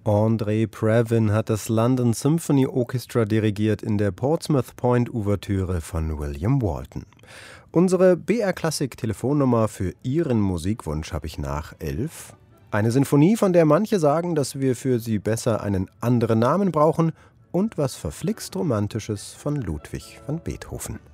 André Previn hat das London Symphony Orchestra dirigiert in der Portsmouth Point Ouvertüre von William Walton. Unsere BR-Klassik-Telefonnummer für Ihren Musikwunsch habe ich nach 11. Eine Sinfonie, von der manche sagen, dass wir für sie besser einen anderen Namen brauchen, und was verflixt Romantisches von Ludwig van Beethoven.